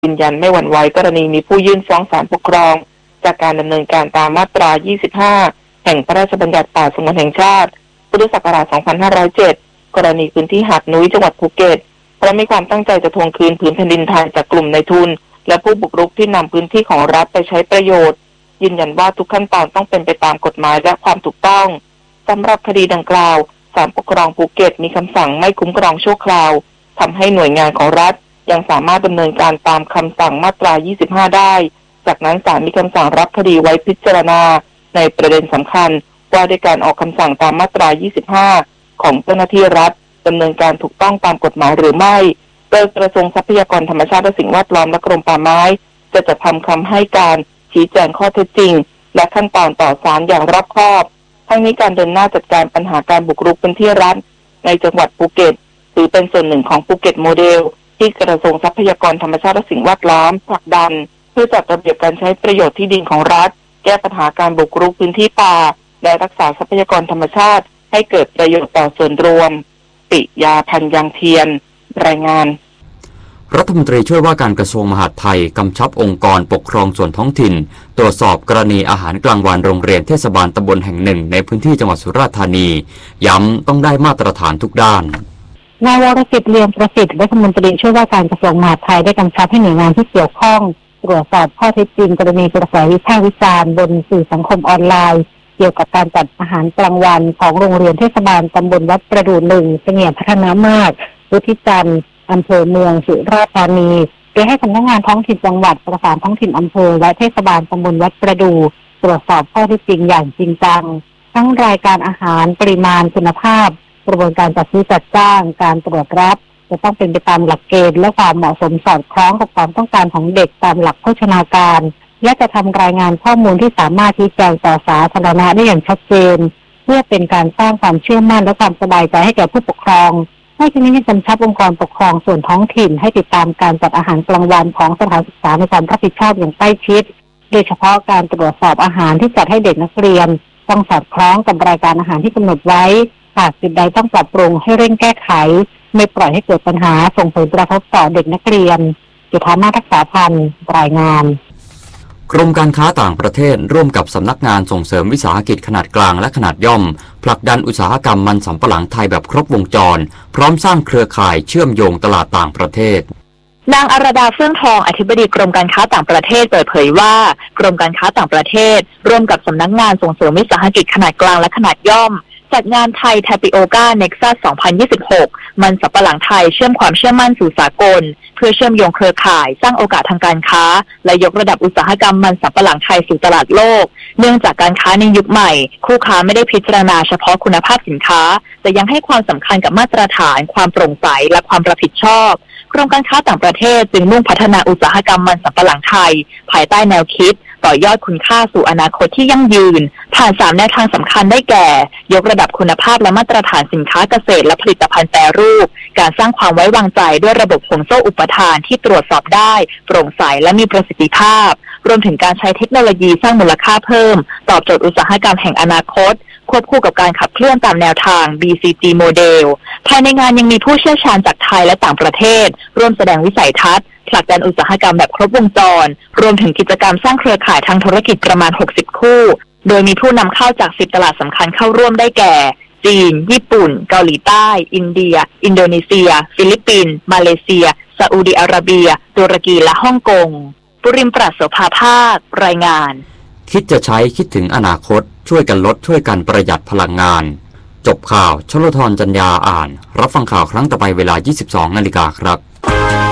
ยืนยันไม่หวั่นไหวกรณีมีผู้ยื่นฟ้องศาลปกครองจากการดำเนินการตามมาตรา 25 แห่งพระราชบัญญัติป่าสงวนแห่งชาติพุทธศักราช 2507 กรณีพื้นที่หาดนุ้ยจังหวัดภูเก็ตเพราะมีความตั้งใจจะทวงคืนผืนแผ่นดินไทยจากกลุ่มนายทุนและผู้บุกรุกที่นำพื้นที่ของรัฐไปใช้ประโยชน์ยืนยันว่าทุกขั้นตอนต้องเป็นไปตามกฎหมายและความถูกต้องสำหรับคดีดังกล่าวศาลปกครองภูเก็ตมีคำสั่งไม่คุ้มครองชั่วคราวทำให้หน่วยงานของรัฐยังสามารถดำเนินการตามคำสั่งมาตรา 25 ได้จากนั้นศาลมีคำสั่งรับคดีไว้พิจารณาในประเด็นสำคัญว่าด้วยการออกคำสั่งตามมาตรา 25 ของเจ้าหน้าที่รัฐดำเนินการถูกต้องตามกฎหมายหรือไม่โดยกระทรวงทรัพยากรธรรมชาติและสิ่งแวดล้อมและกรมป่าไม้จะจัดทำคำให้การชี้แจงข้อเท็จจริงและขั้นตอนต่อศาลอย่างรอบคอบทั้งนี้การเดินหน้าจัดการปัญหาการบุกรุกพื้นที่รัฐในจังหวัดภูเก็ตถือเป็นส่วนหนึ่งของภูเก็ตโมเดลที่กระทรวงทรัพยากรธรรมชาติและสิ่งแวดล้อมผลักดันเพื่อจัดระเบียบการใช้ประโยชน์ที่ดินของรัฐแก้ปัญหาการบุกรุกพื้นที่ป่าและรักษาทรัพยากรธรรมชาติให้เกิดประโยชน์ต่อส่วนรวมปิยาพันธ์ยังเทียนรายงานรัฐมนตรีช่วยว่าการกระทรวงมหาดไทยกำชับองค์กรปกครองส่วนท้องถิ่นตรวจสอบกรณีอาหารกลางวันโรงเรียนเทศบาลตำบลแห่งหนึ่งในพื้นที่จังหวัดสุราษฎร์ธานีย้ำต้องได้มาตรฐานทุกด้านนายวรศิษฐ์เลียมประสิทธิ์รัฐมนตรีช่วยว่าการกระทรวงมหาดไทยได้กำชับให้หน่วยงานที่เกี่ยวข้องตรวจสอบข้อเท็จจริงกรณีกระแสวิพากษ์วิจารณ์บนสื่อสังคมออนไลน์เกี่ยวกับการจัดอาหารกลางวันของโรงเรียนเทศบาลตำบลวัดประดู่1เสงี่ยมพัฒนามากวุฒิจันทร์อำเภอเมืองสุราษฎร์ธานีโดยให้สำนักงานท้องถิ่นจังหวัดประสานท้องถิ่นอำเภอและเทศบาลตำบลวัดประดู่ตรวจสอบข้อเท็จจริงอย่างจริงจังทั้งรายการอาหารปริมาณคุณภาพกระบวนการจัดซื้อจัดจ้างการตรวจรับจะต้องเป็นไปตามหลักเกณฑ์และความเหมาะสมสอดคล้องกับความต้องการของเด็กตามหลักโภชนาการและจะทำรายงานข้อมูลที่สามารถชี้แจงต่อสาธารณะได้อย่างชัดเจนเพื่อเป็นการสร้างความเชื่อมั่นและความสบายใจให้แก่ผู้ปกครองนอกจากนี้ยังกำชับองค์กรปกครองส่วนท้องถิ่นให้ติดตามการจัดอาหารกลางวันของสถานศึกษาในความรับผิดชอบอย่างใกล้ชิดโดยเฉพาะการตรวจสอบอาหารที่จัดให้เด็กนักเรียนต้องสอดคล้องกับรายการอาหารที่กำหนดไว้หากจุดใดต้องปรับปรุงให้เร่งแก้ไขไม่ปล่อยให้เกิดปัญหาส่งผลกระทบต่อเด็กนักเรียนจุฑามาศรักษาพันธ์รายงานกรมการค้าต่างประเทศร่วมกับสำนักงานส่งเสริมวิสาหกิจขนาดกลางและขนาดย่อมผลักดันอุตสาหกรรมมันสำปะหลังไทยแบบครบวงจรพร้อมสร้างเครือข่ายเชื่อมโยงตลาดต่างประเทศนางอรดาเฟื่องทองอธิบดีกรมการค้าต่างประเทศเปิดเผยว่ากรมการค้าต่างประเทศร่วมกับสำนักงานส่งเสริมวิสาหกิจขนาดกลางและขนาดย่อมจัดงานไทย Tapioca Nexus 2026 มันสำปะหลังไทยเชื่อมความเชื่อมั่นสู่สากลเพื่อเชื่อมโยงเครือข่ายสร้างโอกาสทางการค้าและยกระดับอุตสาหกรรมมันสำปะหลังไทยสู่ตลาดโลกเนื่องจากการค้าในยุคใหม่คู่ค้าไม่ได้พิจารณาเฉพาะคุณภาพสินค้าแต่ยังให้ความสำคัญกับมาตรฐานความโปร่งใสและความรับผิดชอบกรมการค้าต่างประเทศจึงมุ่งพัฒนาอุตสาหกรรมมันสำปะหลังไทยภายใต้แนวคิดต่อยอดคุณค่าสู่อนาคตที่ยั่งยืนผ่าน3แนวทางสำคัญได้แก่ยกระดับคุณภาพและมาตรฐานสินค้าเกษตรและผลิตภัณฑ์แปรรูปการสร้างความไว้วางใจด้วยระบบห่วงโซ่อุปทานที่ตรวจสอบได้โปร่งใสและมีประสิทธิภาพรวมถึงการใช้เทคโนโลยีสร้างมูลค่าเพิ่มตอบโจทย์อุตสาหกรรมแห่งอนาคตควบคู่กับการขับเคลื่อนตามแนวทาง BCG โมเดลภายในงานยังมีผู้เชี่ยวชาญจากไทยและต่างประเทศร่วมแสดงวิสัยทัศน์ผลักดันอุตสาหกรรมแบบครบวงจรรวมถึงกิจกรรมสร้างเครือข่ายทางธุรกิจประมาณ60คู่โดยมีผู้นำเข้าจาก10ตลาดสำคัญเข้าร่วมได้แก่จีนญี่ปุ่นเกาหลีใต้อินเดียอินโดนีเซียฟิลิปปินส์มาเลเซียซาอุดิอาระเบียตุรกีและฮ่องกงปุริมปราศโสภาภาครายงานคิดจะใช้คิดถึงอนาคตช่วยกันลดช่วยกันประหยัดพลังงานจบข่าวชลธรจัญญาอ่านรับฟังข่าวครั้งต่อไปเวลา 22 นาฬิกาครับ